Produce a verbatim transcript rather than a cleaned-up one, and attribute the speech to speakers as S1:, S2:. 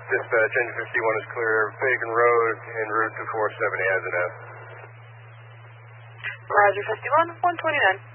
S1: Dispatch, engine fifty-one is clear. Bacon Road en route to four seventy as it is.
S2: Roger, fifty-one, one twenty-nine.